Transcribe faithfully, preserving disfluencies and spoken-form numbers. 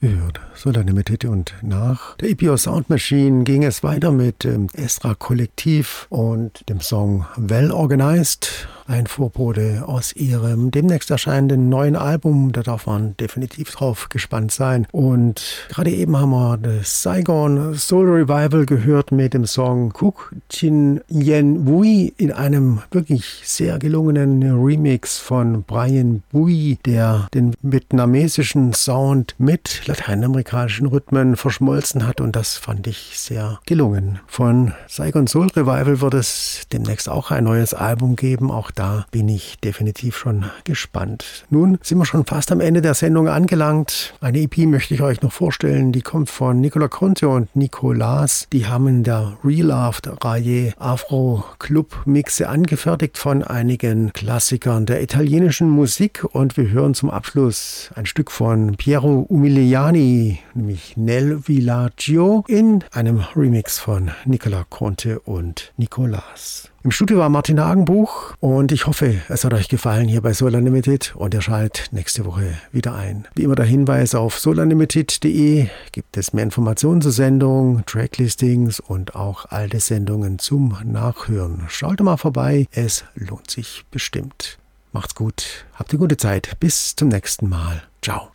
gehört. Solar Limited, und nach der E P O Sound Machine ging es weiter mit dem Estra Kollektiv und dem Song Well Organized. Ein Vorbote aus ihrem demnächst erscheinenden neuen Album. Da darf man definitiv drauf gespannt sein. Und gerade eben haben wir das Saigon Soul Revival gehört mit dem Song Kuk Chin Yen Wui in einem wirklich sehr gelungenen Remix von Brian Bui, der den vietnamesischen Sound mit lateinamerikanischen Rhythmen verschmolzen hat, und das fand ich sehr gelungen. Von Saigon Soul Revival wird es demnächst auch ein neues Album geben. Auch da bin ich definitiv schon gespannt. Nun sind wir schon fast am Ende der Sendung angelangt. Eine E P möchte ich euch noch vorstellen, die kommt von Nicola Conte und Nicolas. Die haben in der Reloved-Reihe Afro-Club-Mixe angefertigt von einigen Klassikern der italienischen Musik, und wir hören zum Abschluss ein Stück von Piero Umiliani, nämlich Nel Villaggio, in einem Remix von Nicola Conte und Nicolas. Im Studio war Martin Hagenbuch, und ich hoffe, es hat euch gefallen hier bei Solar Limited, und ihr schaltet nächste Woche wieder ein. Wie immer der Hinweis: auf solar limited punkt de gibt es mehr Informationen zur Sendung, Tracklistings und auch alte Sendungen zum Nachhören. Schaut mal vorbei, es lohnt sich bestimmt. Macht's gut, habt eine gute Zeit, bis zum nächsten Mal. Ciao.